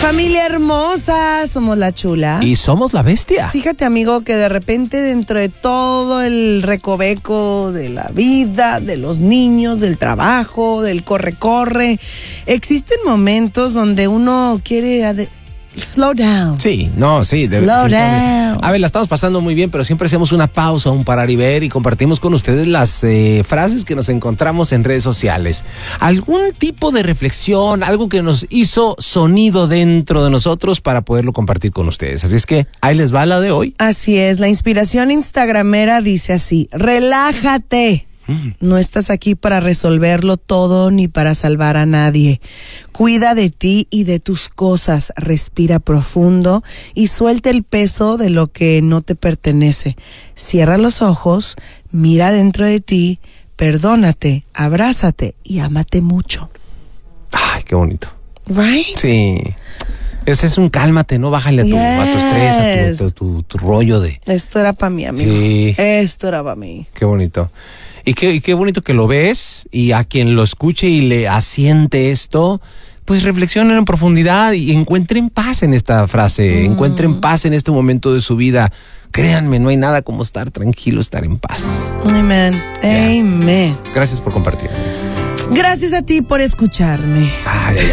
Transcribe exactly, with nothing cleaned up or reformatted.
Familia hermosa, somos la chula. Y somos la bestia. Fíjate, amigo, que de repente dentro de todo el recoveco de la vida, de los niños, del trabajo, del corre-corre, existen momentos donde uno quiere ade- slow down. Sí, no, sí. Slow down. A ver, la estamos pasando muy bien, pero siempre hacemos una pausa, un parar y ver y compartimos con ustedes las eh, frases que nos encontramos en redes sociales. Algún tipo de reflexión, algo que nos hizo sonido dentro de nosotros para poderlo compartir con ustedes. Así es que ahí les va la de hoy. Así es, la inspiración instagramera dice así: relájate. No estás aquí para resolverlo todo ni para salvar a nadie. Cuida de ti y de tus cosas. Respira profundo y suelta el peso de lo que no te pertenece. Cierra los ojos, mira dentro de ti, perdónate, abrázate y ámate mucho. Ay, qué bonito. Right? Sí. Ese es un cálmate, ¿no? Bájale a tu, Yes. a tu estrés, a tu, tu, tu, tu rollo de... Esto era para mí, amigo. Sí. Esto era para mí. Qué bonito. Y qué, y qué bonito que lo ves y a quien lo escuche y le asiente esto, pues reflexionen en profundidad y encuentren paz en esta frase, mm. encuentren paz en este momento de su vida. Créanme, no hay nada como estar tranquilo, estar en paz. Amen. Yeah. Amen. Gracias por compartir. Gracias a ti por escucharme. Ay, ay, ay.